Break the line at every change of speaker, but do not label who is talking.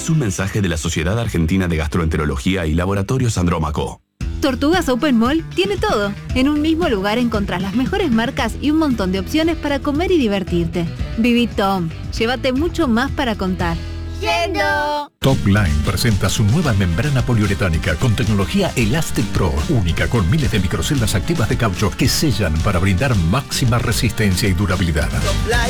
Es un mensaje de la Sociedad Argentina de Gastroenterología y Laboratorios Andrómaco.
Tortugas Open Mall tiene todo. En un mismo lugar encontrás las mejores marcas y un montón de opciones para comer y divertirte. Viví Tom. Llévate mucho más para contar.
¡Yendo!
Top Line presenta su nueva membrana poliuretánica con tecnología Elastic Pro, única con miles de microceldas activas de caucho que sellan para brindar máxima resistencia y durabilidad.
Top Line.